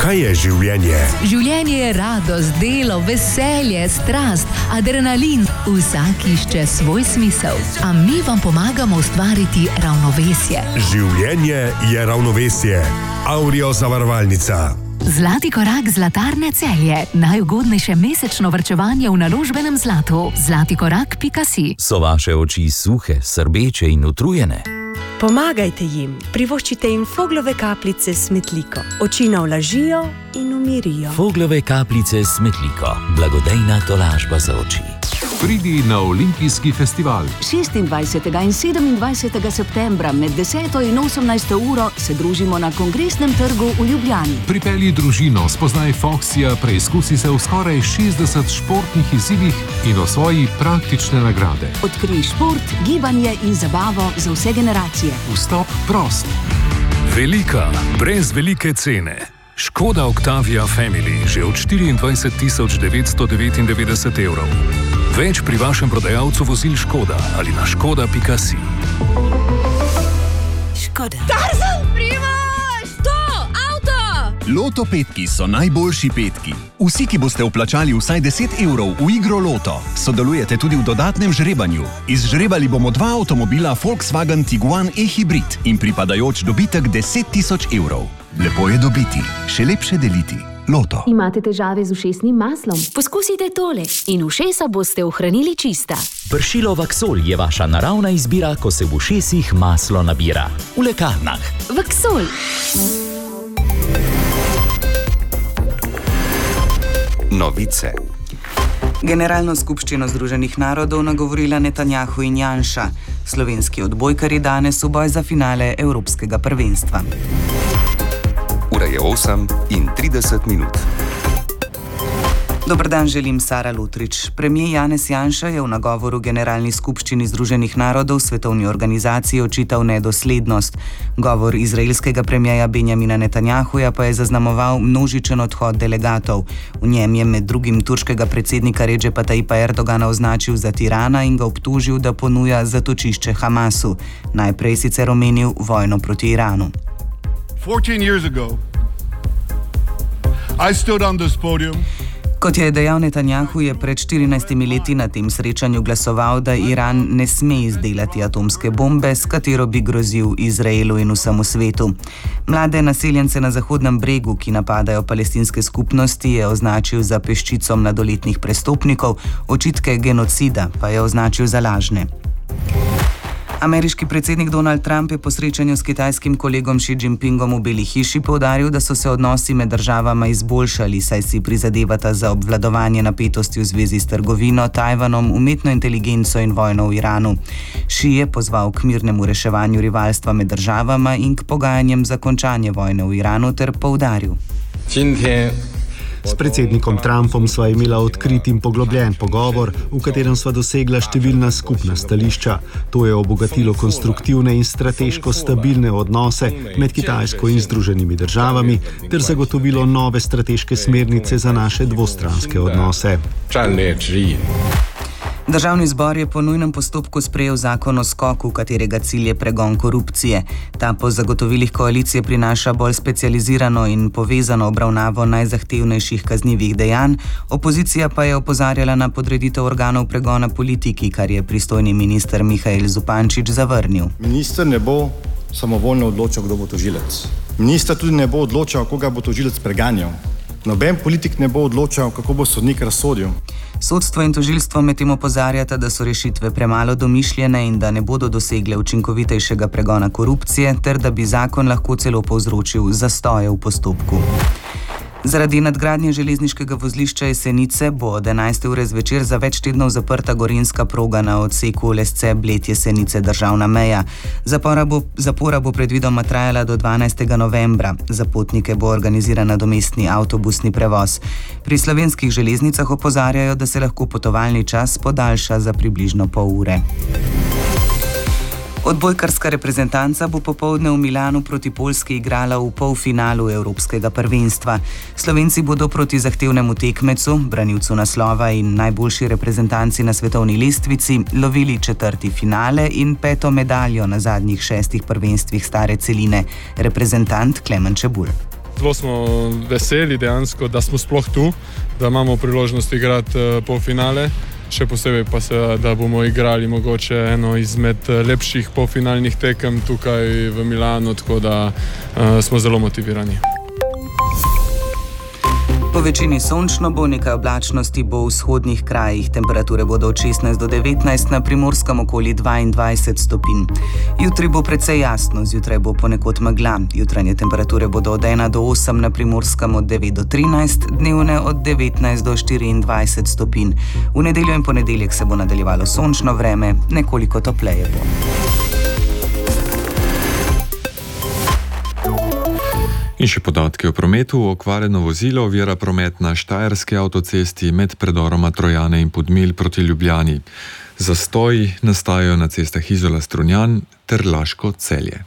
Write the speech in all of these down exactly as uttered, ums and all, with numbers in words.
Kaj je življenje? Življenje je radost, delo, veselje, strast, adrenalin. Vsak išče svoj smisel. A mi vam pomagamo ustvariti ravnovesje. Življenje je ravnovesje. Aurio zavarovalnica. Zlati korak Zlatarne Celje. Najugodnejše mesečno varčevanje v naložbenem zlatu. zlati korak pika si. So vaše oči suhe, srbeče in utrujene? Pomagajte jim, privoščite jim Foglove kapljice s smetliko. Oči navlažijo in umirijo. Foglove kapljice s smetliko. Blagodejna tolažba za oči. Pridi na Olimpijski festival. šestindvajsetega in sedemindvajsetega septembra med deseto in osemnajsto uro se družimo na Kongresnem trgu v Ljubljani. Pripelji družino, spoznaj Foxija, preizkusi se v skoraj šestdeset športnih izzivih in osvoji praktične nagrade. Odkrij šport, gibanje in zabavo za vse generacije. Vstop prost. Velika, brez velike cene. Škoda Octavia Family že od štiriindvajset tisoč devetsto devetindevetdeset evrov. Več pri vašem prodajalcu vozil Škoda ali na škoda pika si. Škoda. Tarzan, Primož! To, avto! Loto petki so najboljši petki. Vsi, ki boste vplačali vsaj deset evrov v igro Loto, sodelujete tudi v dodatnem žrebanju. Izžrebali bomo dva avtomobila Volkswagen Tiguan e-hybrid in pripadajoč dobitek deset tisoč evrov. Lepo je dobiti, še lepše deliti. Loto. Imate težave z ušesnim maslom? Poskusite tole in ušesa boste ohranili čista. Pršilo Vaksol je vaša naravna izbira, ko se v ušesih maslo nabira. V lekarnah. Vaksol. Novice. Generalno skupščino Združenih narodov nagovorila Netanjahu in Janša. Slovenski odbojkarji danes v boj za finale Evropskega prvenstva. Ura je osem in trideset minut. Dober dan, želim Sara Lutrič. Premijer Janez Janša je v nagovoru Generalni skupščini Združenih narodov svetovni organizaciji očital nedoslednost. Govor izraelskega premijeja Benjamina Netanjahuja pa je zaznamoval množičen odhod delegatov. V njem je med drugim turškega predsednika Redžepa Tajipa Erdogana označil za tirana in ga obtožil, da ponuja zatočišče Hamasu. Najprej sicer omenil vojno proti Iranu. fourteen years ago, I stood on this podium. Kot je dejal Netanjahu, je pred štirinajstimi leti na tem srečanju glasoval, da Iran ne sme izdelati atomske bombe, s katero bi grozil Izraelu in vsemu svetu. Mlade naseljence na Zahodnem bregu, ki napadajo palestinske skupnosti, je označil za peščico mladoletnih prestopnikov, očitke genocida pa je označil za lažne. Ameriški predsednik Donald Trump je po srečanju s kitajskim kolegom Xi Jinpingom v Beli hiši poudaril, da so se odnosi med državama izboljšali, saj si prizadevata za obvladovanje napetosti v zvezi s trgovino, Tajvanom, umetno inteligenco in vojno v Iranu. Xi je pozval k mirnemu reševanju rivalstva med državama in k pogajanjem za končanje vojne v Iranu ter poudaril. S predsednikom Trumpom sva imela odkrit in poglobljen pogovor, v katerem sva dosegla številna skupna stališča. To je obogatilo konstruktivne in strateško stabilne odnose med Kitajsko in Združenimi državami ter zagotovilo nove strateške smernice za naše dvostranske odnose. Državni zbor je po nujnem postopku sprejel zakon o skoku, katerega cilj je pregon korupcije. Ta po zagotovilih koalicije prinaša bolj specializirano in povezano obravnavo najzahtevnejših kaznivih dejanj, opozicija pa je opozarjala na podreditev organov pregona politiki, kar je pristojni minister Mihael Zupančič zavrnil. Minister ne bo samovoljno odločal, kdo bo tožilec. Minister tudi ne bo odločal, koga bo tožilec preganjal. Noben politik ne bo odločal, kako bo sodnik razsodil. Sodstvo in tožilstvo medtem opozarjata, da so rešitve premalo domišljene in da ne bodo dosegle učinkovitejšega pregona korupcije, ter da bi zakon lahko celo povzročil zastoje v postopku. Zaradi nadgradnje železniškega vozlišča Jesenice bo od enajste ure zvečer za več tednov zaprta gorenjska proga na odseku Lesce-Bled Jesenice državna meja. Zapora bo, zapora bo predvidoma trajala do dvanajstega novembra. Za potnike bo organiziran nadomestni avtobusni prevoz. Pri slovenskih železnicah opozarjajo, da se lahko potovalni čas podaljša za približno pol ure. Odbojkarska reprezentanca bo popoldne v Milanu proti Poljski igrala v polfinalu Evropskega prvenstva. Slovenci bodo proti zahtevnemu tekmecu, branilcu naslova in najboljši reprezentanci na svetovni lestvici, lovili četrti finale in peto medaljo na zadnjih šestih prvenstvih stare celine. Reprezentant Klemen Čebulj. zelo smo veseli dejansko, da smo sploh tu, da imamo priložnost igrati polfinale. Še posebej pa se, da bomo igrali mogoče eno izmed lepših polfinalnih tekem tukaj v Milanu, tako da uh, smo zelo motivirani. Po večini sončno bo, nekaj oblačnosti bo v vzhodnih krajih. Temperature bodo od šestnajst do devetnajst, na Primorskem okoli dvaindvajset stopinj. Jutri bo precej jasno, zjutraj bo ponekod megla. Jutranje temperature bodo od ena do osem, na Primorskem od devet do trinajst, dnevne od devetnajst do štiriindvajset stopinj. V nedeljo in ponedeljek se bo nadaljevalo sončno vreme, nekoliko topleje bo. In še podatke o prometu. Okvarjeno vozilo ovira promet na Štajerski avtocesti med predoroma Trojane in Podmilj proti Ljubljani. Zastoji nastajajo na cestah Izola-Strunjan ter Laško-Celje.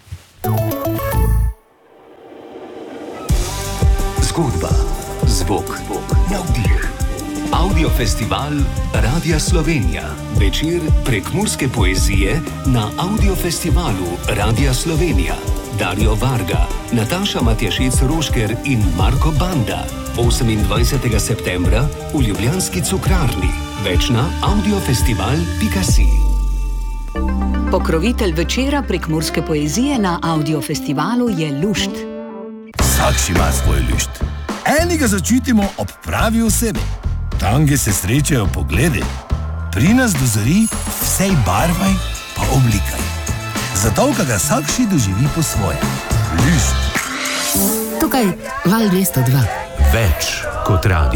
Zgodba, zvok, navdih. Audiofestival Radia Slovenija. Večer prekmurske poezije na Audiofestivalu Radia Slovenija. Dario Varga, Nataša Matjašec-Rošker in Marko Banda. osemindvajsetega septembra v ljubljanski cukrarni. Več na audiofestival pika si. Pokrovitelj večera prekmurske poezije na Audiofestivalu je Lušt. Vsak ima svoj lušt. Enega začutimo ob pravi osebi. Tam, kjer se srečajo pogledi, pri nas dozori vsej barvaj pa oblikaj. Zato, ka ga vsakši doživi po svoje. Lušt. Tukaj Val dvesto dva. Več kot radio.